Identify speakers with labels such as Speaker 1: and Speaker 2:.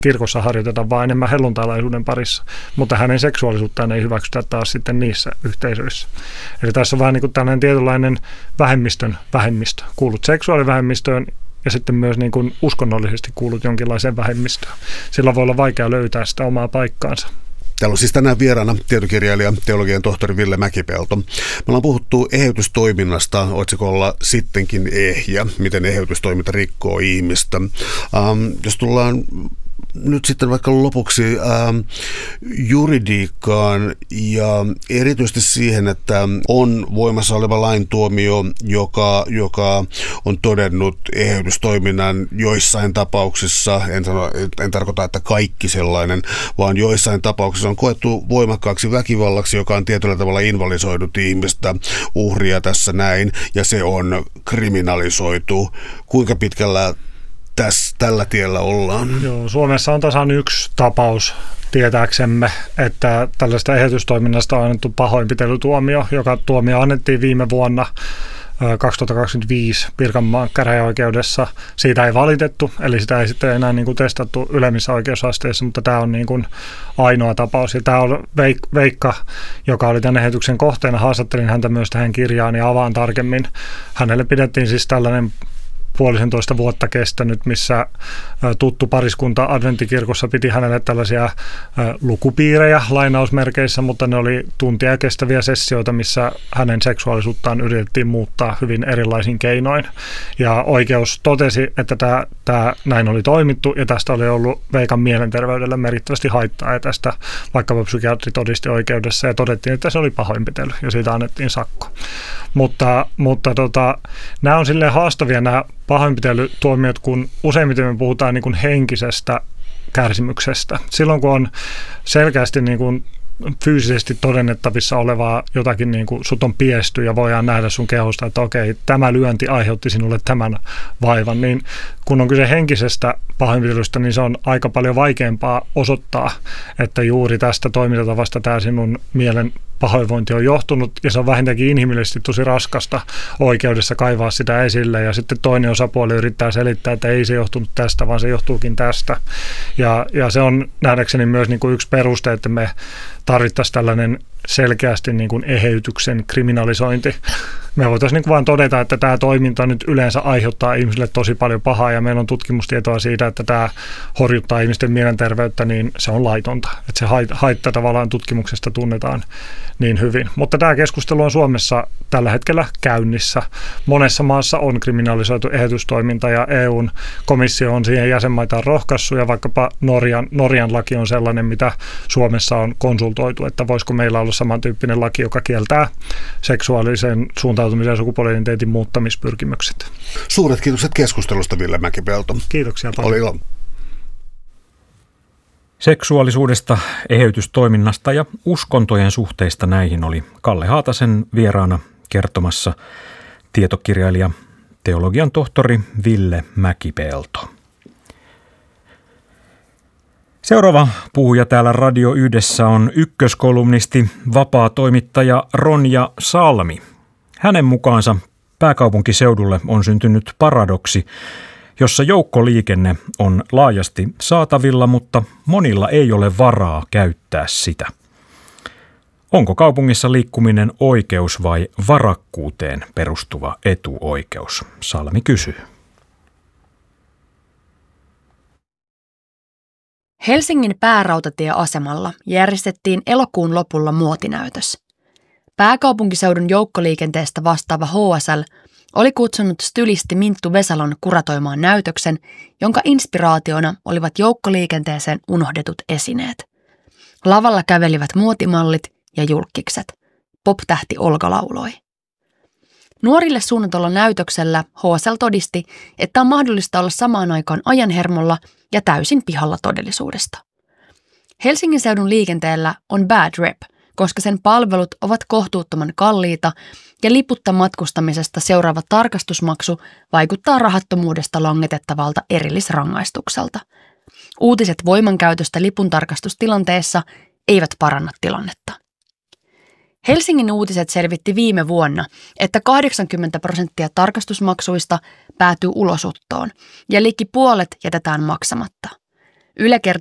Speaker 1: kirkossa harjoiteta vaan enemmän helluntailaisuuden parissa, mutta hänen seksuaalisuuttaan ei hyväksytä taas sitten niissä yhteisöissä. Eli tässä on vähän niin kuin tällainen tietynlainen vähemmistö. Kuulut seksuaalivähemmistöön ja sitten myös niin kuin uskonnollisesti kuulut jonkinlaiseen vähemmistöön. Sillä voi olla vaikea löytää sitä omaa paikkaansa.
Speaker 2: Täällä on siis tänään vieraana tietokirjailija, teologian tohtori Ville Mäkipelto. Me ollaan puhuttu eheytystoiminnasta otsikolla Sittenkin ehjä, miten eheytystoiminta rikkoo ihmistä. Jos tullaan nyt sitten vaikka lopuksi juridiikkaan ja erityisesti siihen, että on voimassa oleva laintuomio, joka on todennut eheytystoiminnan joissain tapauksissa, en tarkoita, että kaikki sellainen, vaan joissain tapauksissa on koettu voimakkaaksi väkivallaksi, joka on tietyllä tavalla invalisoidut ihmistä, uhria tässä näin, ja se on kriminalisoitu. Kuinka pitkällä tällä tiellä ollaan?
Speaker 1: Joo, Suomessa on tasan yksi tapaus tietääksemme, että tällaista eheytystoiminnasta on annettu pahoinpitelytuomio, joka tuomio annettiin viime vuonna 2025 Pirkanmaan käräjäoikeudessa. Siitä ei valitettu, eli sitä ei sitten enää niin kuin testattu ylemmissä oikeusasteissa, mutta tämä on niin kuin ainoa tapaus. Ja tämä on Veikka, joka oli tämän eheytyksen kohteena. Haastattelin häntä myös tähän kirjaan ja avaan tarkemmin. Hänelle pidettiin siis tällainen 1,5 vuotta kestänyt, missä tuttu pariskunta adventtikirkossa piti hänelle tällaisia lukupiirejä lainausmerkeissä, mutta ne oli tuntia kestäviä sessioita, missä hänen seksuaalisuuttaan yritettiin muuttaa hyvin erilaisin keinoin. Ja oikeus totesi, että tämä näin oli toimittu ja tästä oli ollut Veikan mielenterveydelle merkittävästi haittaa ja tästä vaikkapa psykiatri todisti oikeudessa ja todettiin, että se oli pahoinpitely ja siitä annettiin sakko. Mutta nämä on silleen haastavia nämä pahoinpitelytuomiot, kun useimmiten me puhutaan niin kuin henkisestä kärsimyksestä. Silloin kun on selkeästi niin kuin fyysisesti todennettavissa olevaa jotakin, niin kuin sut on piesty ja voidaan nähdä sun kehosta, että okei, tämä lyönti aiheutti sinulle tämän vaivan, niin kun on kyse henkisestä pahoinpitelystä, niin se on aika paljon vaikeampaa osoittaa, että juuri tästä toimintatavasta tämä sinun mielen pahoinvointi on johtunut, ja se on vähintäänkin inhimillisesti tosi raskasta oikeudessa kaivaa sitä esille, ja sitten toinen osapuoli yrittää selittää, että ei se johtunut tästä, vaan se johtuukin tästä. Ja se on nähdäkseni myös niin kuin yksi peruste, että me tarvittaisiin tällainen selkeästi niin kuin eheytyksen kriminalisointi. Me voitaisiin niin kuin vaan todeta, että tämä toiminta nyt yleensä aiheuttaa ihmisille tosi paljon pahaa, ja meillä on tutkimustietoa siitä, että tämä horjuttaa ihmisten mielenterveyttä, niin se on laitonta. Että se haitta tavallaan tutkimuksesta tunnetaan niin hyvin. Mutta tämä keskustelu on Suomessa tällä hetkellä käynnissä. Monessa maassa on kriminalisoitu eheytystoiminta, ja EUn komissio on siihen jäsenmaitaan rohkaissut, ja vaikkapa Norjan laki on sellainen, mitä Suomessa on konsultoitu, että voisiko meillä olla samantyyppinen laki, joka kieltää seksuaalisen suuntautumisen ja sukupuoli-identiteetin muuttamispyrkimykset.
Speaker 2: Suuret kiitokset keskustelusta, Ville Mäkipelto.
Speaker 1: Kiitoksia paljon.
Speaker 2: Oli ilo.
Speaker 3: Seksuaalisuudesta, eheytystoiminnasta ja uskontojen suhteista näihin oli Kalle Haatasen vieraana kertomassa tietokirjailija, teologian tohtori Ville Mäkipelto. Seuraava puhuja täällä Radio Yhdessä on ykköskolumnisti, vapaa toimittaja Ronja Salmi. Hänen mukaansa pääkaupunkiseudulle on syntynyt paradoksi, jossa joukkoliikenne on laajasti saatavilla, mutta monilla ei ole varaa käyttää sitä. Onko kaupungissa liikkuminen oikeus vai varakkuuteen perustuva etuoikeus? Salmi kysyy.
Speaker 4: Helsingin päärautatieasemalla järjestettiin elokuun lopulla muotinäytös. Pääkaupunkiseudun joukkoliikenteestä vastaava HSL oli kutsunut stylisti Minttu Vesalon kuratoimaan näytöksen, jonka inspiraationa olivat joukkoliikenteeseen unohdetut esineet. Lavalla kävelivät muotimallit ja julkkikset. Pop-tähti Olga lauloi. Nuorille suunnatulla näytöksellä HSL todisti, että on mahdollista olla samaan aikaan ajan hermolla ja täysin pihalla todellisuudesta. Helsingin seudun liikenteellä on bad rep, koska sen palvelut ovat kohtuuttoman kalliita ja liputta matkustamisesta seuraava tarkastusmaksu vaikuttaa rahattomuudesta langetettavalta erillisrangaistukselta. Uutiset voimankäytöstä lipuntarkastustilanteessa eivät paranna tilannetta. Helsingin Uutiset selvitti viime vuonna, että 80% tarkastusmaksuista päätyy ulosottoon ja liki puolet jätetään maksamatta. Yle kertoi